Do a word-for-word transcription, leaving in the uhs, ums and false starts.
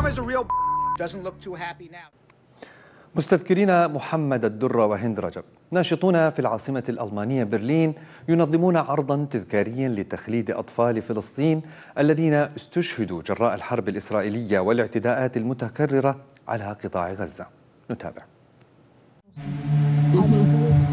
Obama's a real doesn't look too happy now. مستذكرين محمد الدرة وهند رجب ناشطون في العاصمة الألمانية برلين ينظمون عرضا تذكاريا لتخليد أطفال فلسطين الذين استشهدوا جراء الحرب الإسرائيلية والاعتداءات المتكررة على قطاع غزة. نتابع.